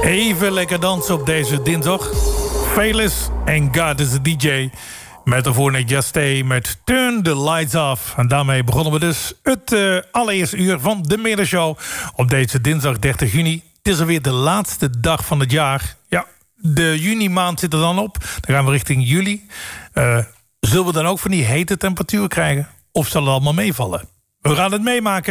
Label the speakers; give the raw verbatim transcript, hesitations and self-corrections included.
Speaker 1: Even lekker dansen op deze dinsdag. Fearless en God is a D J. Met daarvoor net Just Stay met Turn the Lights Off. En daarmee begonnen we dus het uh, allereerste uur van de Middagshow op deze dinsdag dertig juni. Het is alweer de laatste dag van het jaar. Ja, de juni maand zit er dan op. Dan gaan we richting juli. Uh, zullen we dan ook van die hete temperaturen krijgen? Of zal het allemaal meevallen? We gaan het meemaken.